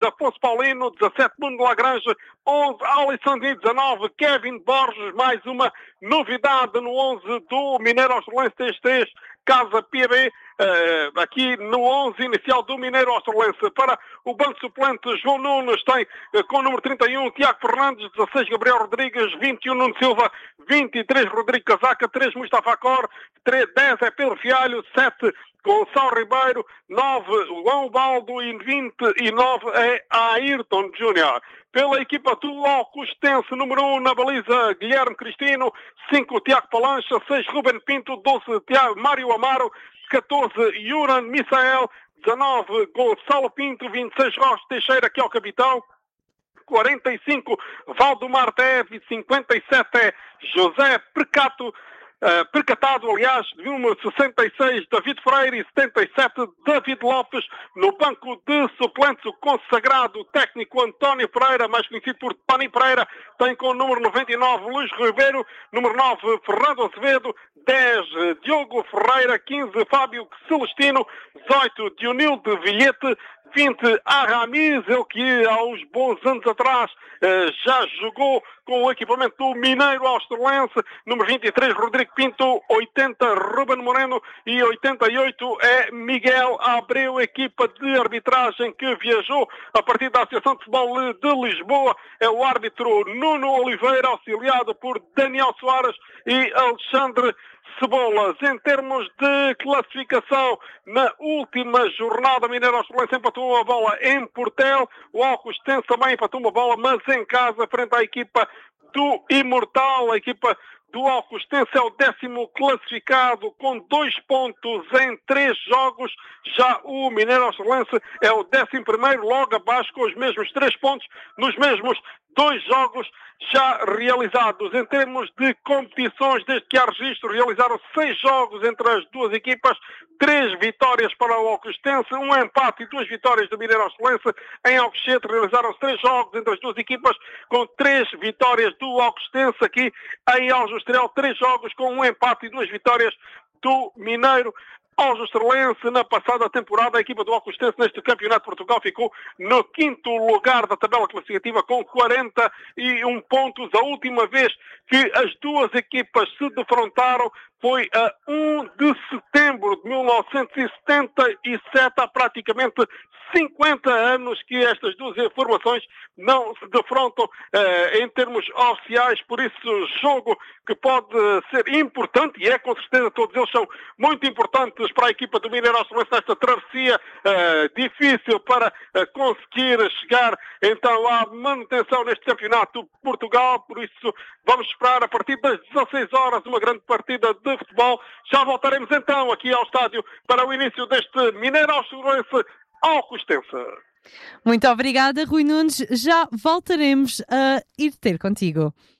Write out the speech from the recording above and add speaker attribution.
Speaker 1: Afonso Paulino, 17 Bruno Lagrange, 11 Alisson e 19 Kevin Borges, mais uma novidade no 11 do Mineiro Australense TX3, Casa PB, aqui no 11 inicial do Mineiro Australense. Para o banco suplente, João Nunes tem com o número 31 Tiago Fernandes, 16 Gabriel Rodrigues, 21 Nuno Silva, 23 Rodrigo Casaca, 3 Mustafa Cor, 10 é Pedro Fialho, 7 Gonçalo Ribeiro, 9 João Baldo e 29 é Ayrton Júnior. Pela equipa do Alcostense, número 1 na baliza, Guilherme Cristino, 5 Tiago Palancha, 6 Ruben Pinto, 12 Mário Amaro, 14 Yuran Misael, 19 Gonçalo Pinto, 26 Rocha Teixeira, que é o capitão, 45 Valdemar Teve, 57 é José Percatado, aliás, número 66, David Freire, e 77, David Lopes. No banco de suplentes, o consagrado técnico António Pereira, mais conhecido por Tony Pereira, tem com o número 99, Luís Ribeiro, número 9, Fernando Azevedo, 10, Diogo Ferreira, 15, Fábio Celestino, 18, Dionildo Vilhete, 20, Aramis, ele que há uns bons anos atrás já jogou com o equipamento do Mineiro Australense, número 23, Rodrigo Pinto, 80, Ruben Moreno e 88 é Miguel Abreu, equipa de arbitragem que viajou a partir da Associação de Futebol de Lisboa, é o árbitro Nuno Oliveira, auxiliado por Daniel Soares e Alexandre Cebolas. Em termos de classificação, na última jornada, Mineiro Australense empatou uma bola em Portel, o Alcostense também empatou uma bola, mas em casa, frente à equipa do Imortal. A equipa do Alcostense é o 10º classificado com 2 pontos em 3 jogos. Já o Mineiro Australense é o 11º, logo abaixo, com os mesmos 3 pontos nos mesmos 2 jogos já realizados. Em termos de competições, desde que há registro, realizaram 6 jogos entre as duas equipas, 3 vitórias para o Alcostense, 1 empate e 2 vitórias do Mineiro Australense. Em Alcochete realizaram-se 3 jogos entre as duas equipas, com 3 vitórias do Alcostense. Aqui em Aljustrel, 3 jogos com 1 empate e 2 vitórias do Mineiro Australense. Na passada temporada, a equipa do Alcostense neste Campeonato de Portugal ficou no 5º lugar da tabela classificativa com 41 pontos. A última vez que as duas equipas se defrontaram foi a 1 de setembro de 1977, há praticamente 50 anos que estas duas formações não se defrontam em termos oficiais, por isso jogo que pode ser importante, e é com certeza, todos eles são muito importantes para a equipa do Mineiro Australense nesta travessia difícil para conseguir chegar então à manutenção neste Campeonato de Portugal. Por isso vamos esperar a partir das 16 horas uma grande partida de futebol. Já voltaremos então aqui ao estádio para o início deste Mineiro Australense Alcostense.
Speaker 2: Muito obrigada, Rui Nunes. Já voltaremos a ir ter contigo.